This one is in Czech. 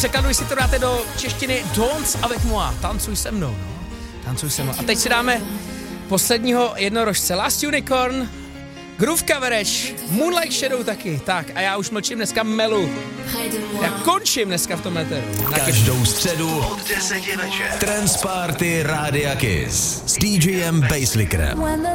překladu, jestli to dáte do češtiny, Dance avec moi, tancuj se mnou, no. Tancuj se mnou. A teď si dáme posledního jednorožce, Last Unicorn, Groove Coverage, Moonlight Shadow taky. Tak a já už mlčím, dneska melu. Já končím dneska v tom éteru. Každou středu od 10 večer. Trance Party Rádia Kiss s DJem Basslickerem.